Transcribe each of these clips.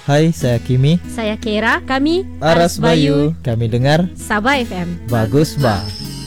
Hai, saya Kimi. Saya Kira. Kami Aras Bayu. Kami dengar Sabah FM. Bagus Ba.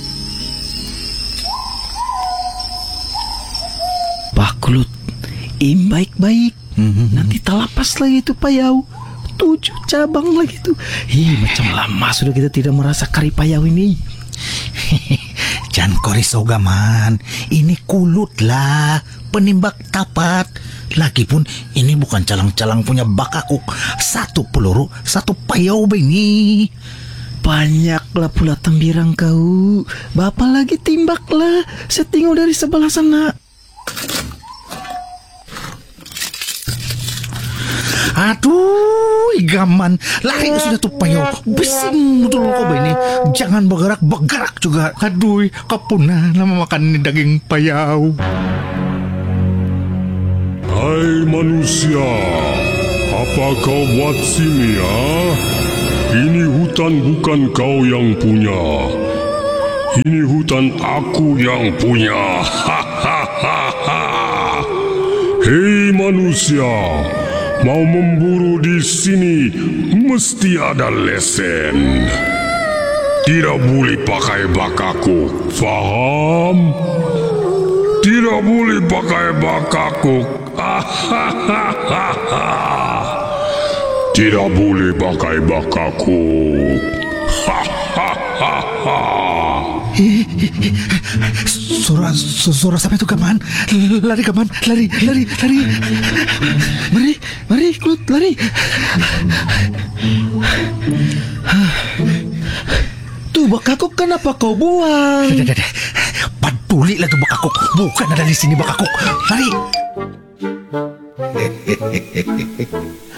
Bakulut, baik-baik. Nanti talapas lagi tuh payau. 7 cabang lagi tuh. Macam lama sudah kita tidak merasa kari payau ini. Jangan korisoga man. Ini kulut lah, penimbak tapat. Lagipun ini bukan calang-calang punya bakakuk. 1 peluru, 1 payau ini. Banyaklah pula tambirang kau. Bapak lagi timbaklah. Saya tengok dari sebelah sana. Aduh, gaman. Lari sudah tuh payau. Bising betul kau ini. Jangan bergerak juga. Aduh, kapunah lama makan daging payau. Hai manusia, apa kau buat sini ya? Ini hutan bukan kau yang punya. Ini hutan aku yang punya. Hei manusia, mau memburu di sini mesti ada lesen. Tidak boleh pakai bakakuk, faham? Tidak boleh pakai bakakuk. Tidak boleh pakai bakakuk. Suara siapa itu kaman? Lari kaman, lari. Mari, Klut, lari. Tuh bakakuk kenapa kau buang? Peduli lah tuh bakakuk. Bukan ada di sini bakakuk. Lari.